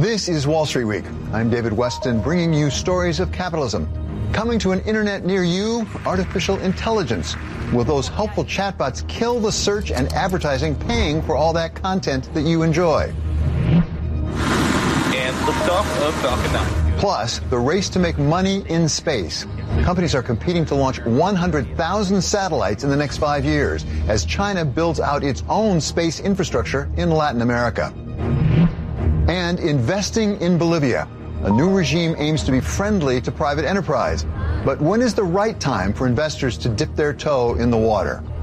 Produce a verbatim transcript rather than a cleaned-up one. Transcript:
This is Wall Street Week. I'm David Weston, bringing you stories of capitalism. Coming to an internet near you, artificial intelligence. Will those helpful chatbots kill the search and advertising paying for all that content that you enjoy? And liftoff of Falcon nine. Plus, the race to make money in space. Companies are competing to launch one hundred thousand satellites in the next five years as China builds out its own space infrastructure in Latin America. And investing in Bolivia. A new regime aims to be friendly to private enterprise. But when is the right time for investors to dip their toe in the water?